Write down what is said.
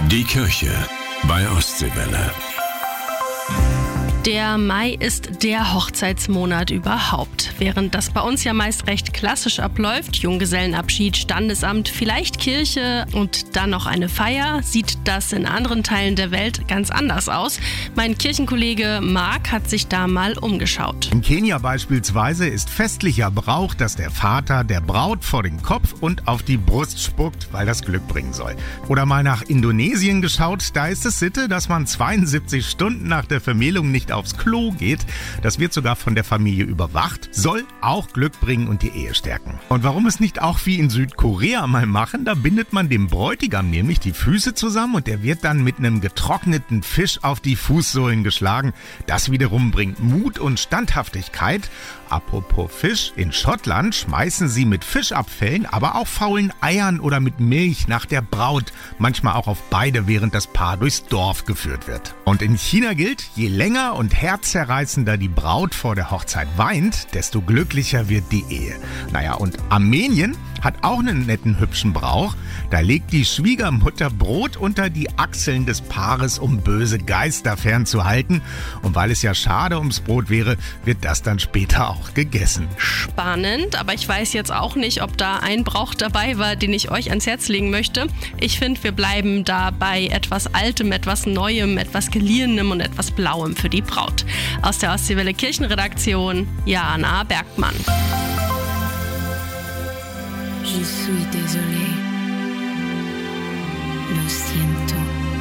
Die Kirche bei Ostseewelle. Der Mai ist der Hochzeitsmonat überhaupt. Während das bei uns ja meist recht klassisch abläuft, Junggesellenabschied, Standesamt, vielleicht Kirche und dann noch eine Feier, sieht das in anderen Teilen der Welt ganz anders aus. Mein Kirchenkollege Marc hat sich da mal umgeschaut. In Kenia beispielsweise ist festlicher Brauch, dass der Vater der Braut vor den Kopf und auf die Brust spuckt, weil das Glück bringen soll. Oder mal nach Indonesien geschaut, da ist es Sitte, dass man 72 Stunden nach der Vermählung nicht aufs Klo geht. Das wird sogar von der Familie überwacht, soll auch Glück bringen und die Ehe stärken. Und warum es nicht auch wie in Südkorea mal machen, da bindet man dem Bräutigam nämlich die Füße zusammen und der wird dann mit einem getrockneten Fisch auf die Fußsohlen geschlagen. Das wiederum bringt Mut und Standhaftigkeit. Apropos Fisch, in Schottland schmeißen sie mit Fischabfällen, aber auch faulen Eiern oder mit Milch nach der Braut, manchmal auch auf beide, während das Paar durchs Dorf geführt wird. Und in China gilt, je länger und herzzerreißender die Braut vor der Hochzeit weint, desto glücklicher wird die Ehe. Naja, und Armenien hat auch einen netten, hübschen Brauch. Da legt die Schwiegermutter Brot unter die Achseln des Paares, um böse Geister fernzuhalten. Und weil es ja schade ums Brot wäre, wird das dann später auch gegessen. Spannend, aber ich weiß jetzt auch nicht, ob da ein Brauch dabei war, den ich euch ans Herz legen möchte. Ich finde, wir bleiben da bei etwas Altem, etwas Neuem, etwas Geliehenem und etwas Blauem für die Braut. Aus der Ostseewelle Kirchenredaktion, Jana Bergmann. Je suis désolée. Lo siento.